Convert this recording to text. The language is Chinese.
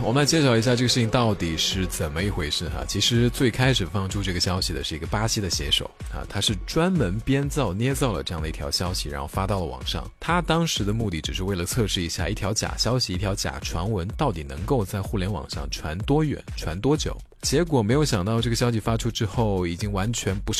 我们来介绍一下这个事情到底是怎么一回事哈。其实最开始放出这个消息的是一个巴西的写手啊，他是专门编造捏造了这样的一条消息，然后发到了网上。他当时的目的只是为了测试一下一条假消息、一条假传闻到底能够在互联网上传多远、传多久。结果没有想到这个消息发出之后，已经完全不